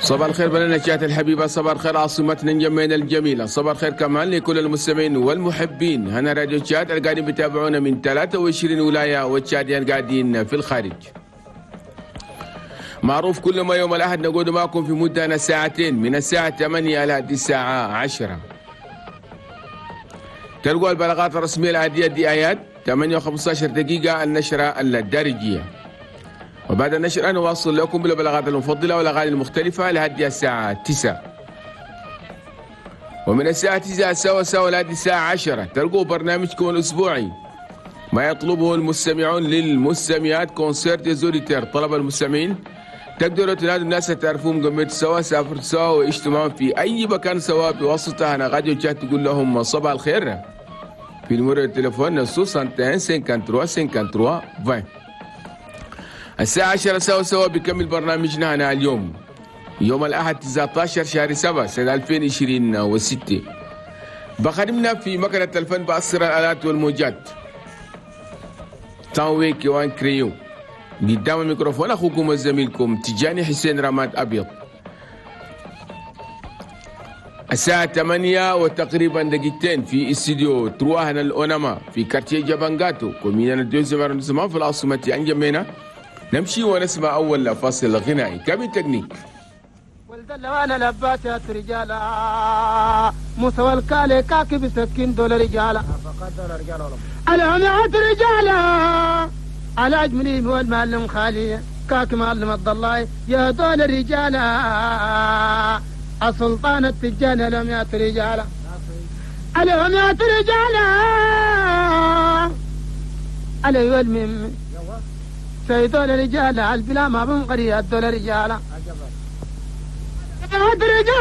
صباح الخير بلدنا الحبيبة، صباح الخير عاصمتنا الجميلة الجميلة، صباح الخير كمان لكل المستمعين والمحبين. هنا راديو تشاد القاعدين بيتابعونا من 23 ولاية والتشاديين قاعدين في الخارج. معروف كل ما يوم الأحد نقعد معكم في مدة ساعتين من الساعة 8 إلى الساعة 10. تلقوا البلاغات الرسمية العادية دي آيات 8 و15 دقيقة النشرة الدارجية، وبعد النشر أنا واصل لكم بالبلاغات المفضلة والأغاني المختلفة لهدي الساعة 9، ومن الساعة 9 سوا لهدي الساعة 10 تلقوا برنامجكم الأسبوعي ما يطلبه المستمعون للمستمعات كونسيرت زوريتير. طلب المستمعين تقدروا تنادوا الناس تعرفون قمت سوا، سافرت سوا، واجتماعون في أي مكان سوا بواسطة هنا راديو تشاد تقول لهم صباح الخير في نمرة التليفون 61 53 53 20. الساعة 10 سوا بكمل برنامجنا هنا اليوم يوم الأحد 19 شهر 7 سنة 2026. بخدمنا في مكنة الفن بأسر الآلات والموجات تانوي كيوان كريو. قدام الميكروفون أخوكم وزميلكم تجاني حسين رماد أبيض. الساعة 8 وتقريبا دقيقتين في استديو ترواهنا الأونما في كارتيه جابانغاتو كومينا الدوزي مرنسمان في العاصمة أنجمينا. نمشي ونسمع أول فاصل غنائي كابي تكنيك. والدلوانا لباتات رجالا مستوى الكالي كاكي بسكين دول رجالا العمات رجالا على أجملي هو المعلم خالي كاكي معلم الضلاي يا دول رجالا السلطان التجان العمات رجالا العمات رجالا علي والمم سيدول رجالا البلا ما بنقري الدول رجالا